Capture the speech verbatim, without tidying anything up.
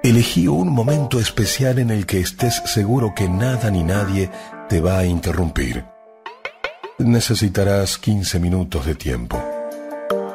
Elegí un momento especial en el que estés seguro que nada ni nadie te va a interrumpir. Necesitarás quince minutos de tiempo.